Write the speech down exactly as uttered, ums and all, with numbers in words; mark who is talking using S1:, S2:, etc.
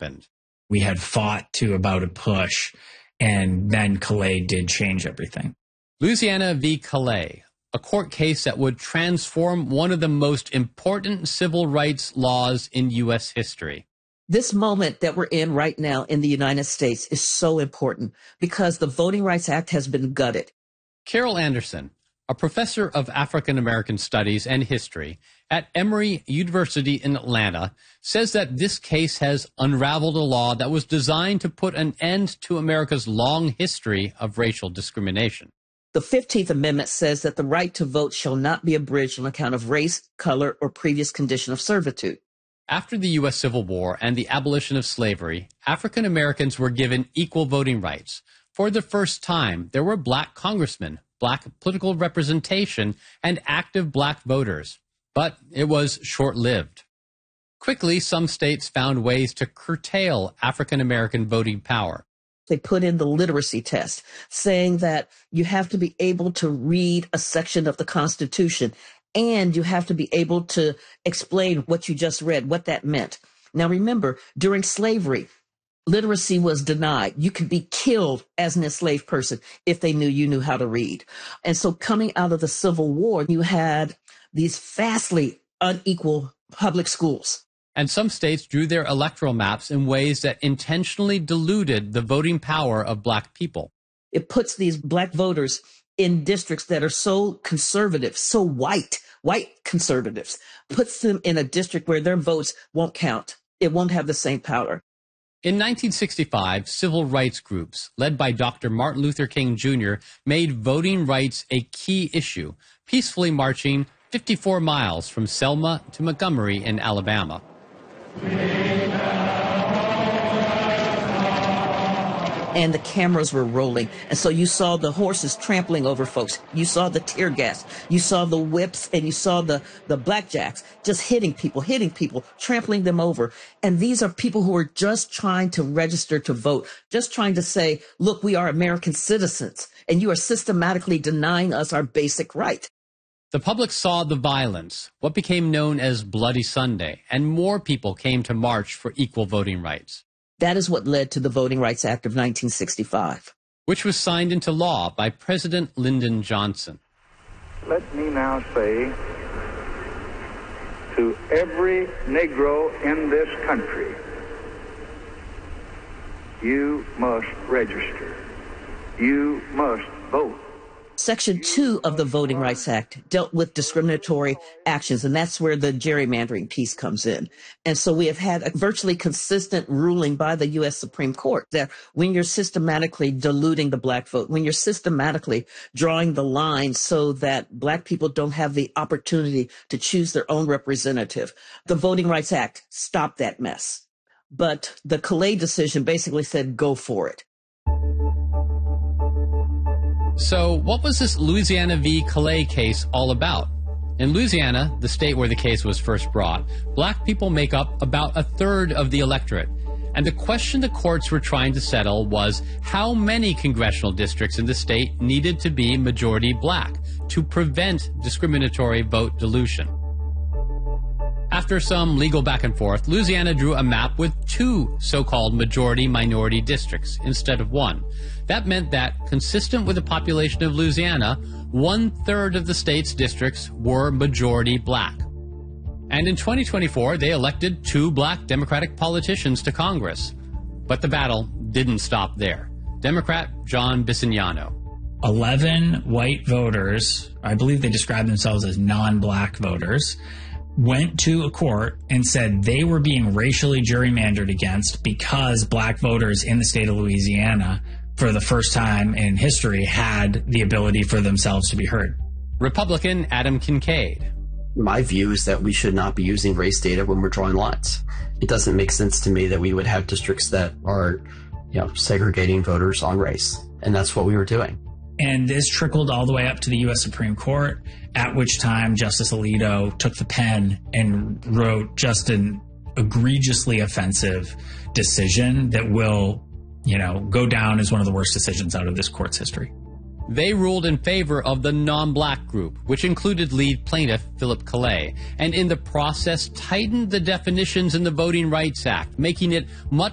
S1: happened.
S2: We had fought to about a push, and then Calais did change everything.
S1: Louisiana v. Calais, a court case that would transform one of the most important civil rights laws in U S history.
S3: This moment that we're in right now in the United States is so important because the Voting Rights Act has been gutted.
S1: Carol Anderson, a professor of African American Studies and History at Emory University in Atlanta, says that this case has unraveled a law that was designed to put an end to America's long history of racial discrimination.
S3: The fifteenth Amendment says that the right to vote shall not be abridged on account of race, color, or previous condition of servitude.
S1: After the U S Civil War and the abolition of slavery, African Americans were given equal voting rights. For the first time, there were black congressmen, black political representation, and active black voters. But it was short-lived. Quickly, some states found ways to curtail African American voting power.
S3: They put in the literacy test, saying that you have to be able to read a section of the Constitution, and you have to be able to explain what you just read, what that meant. Now, remember, during slavery, literacy was denied. You could be killed as an enslaved person if they knew you knew how to read. And so coming out of the Civil War, you had these vastly unequal public schools.
S1: And some states drew their electoral maps in ways that intentionally diluted the voting power of black people.
S3: It puts these black voters in districts that are so conservative, so white, white conservatives, puts them in a district where their votes won't count. It won't have the same power.
S1: In nineteen sixty-five, civil rights groups, led by Doctor Martin Luther King Junior, made voting rights a key issue, peacefully marching fifty-four miles from Selma to Montgomery in Alabama.
S3: And the cameras were rolling. And so you saw the horses trampling over folks. You saw the tear gas. You saw the whips, and you saw the, the blackjacks just hitting people, hitting people, trampling them over. And these are people who are just trying to register to vote, just trying to say, look, we are American citizens, and you are systematically denying us our basic right.
S1: The public saw the violence, what became known as Bloody Sunday, and more people came to march for equal voting rights.
S3: That is what led to the Voting Rights Act of nineteen sixty-five.
S1: Which was signed into law by President Lyndon Johnson.
S4: Let me now say to every Negro in this country, you must register. You must vote.
S3: Section two of the Voting Rights Act dealt with discriminatory actions, and that's where the gerrymandering piece comes in. And so we have had a virtually consistent ruling by the U S Supreme Court that when you're systematically diluting the black vote, when you're systematically drawing the line so that black people don't have the opportunity to choose their own representative, the Voting Rights Act stopped that mess. But the Calais decision basically said, go for it.
S1: So what was this Louisiana v. Calais case all about? In Louisiana, the state where the case was first brought, black people make up about a third of the electorate. And the question the courts were trying to settle was how many congressional districts in the state needed to be majority black to prevent discriminatory vote dilution. After some legal back and forth, Louisiana drew a map with two so-called majority-minority districts instead of one. That meant that, consistent with the population of Louisiana, one-third of the state's districts were majority black. And in twenty twenty-four, they elected two black Democratic politicians to Congress. But the battle didn't stop there. Democrat John Bisignano.
S2: eleven white voters, I believe they described themselves as non-black voters, went to a court and said they were being racially gerrymandered against because black voters in the state of Louisiana, for the first time in history, had the ability for themselves to be heard.
S1: Republican Adam Kincaid.
S5: My view is that we should not be using race data when we're drawing lines. It doesn't make sense to me that we would have districts that are, you know, segregating voters on race. And that's what we were doing.
S2: And this trickled all the way up to the U S Supreme Court, at which time Justice Alito took the pen and wrote just an egregiously offensive decision that will, you know, go down as one of the worst decisions out of this court's history.
S1: They ruled in favor of the non-black group, which included lead plaintiff Philip Calais, and in the process tightened the definitions in the Voting Rights Act, making it much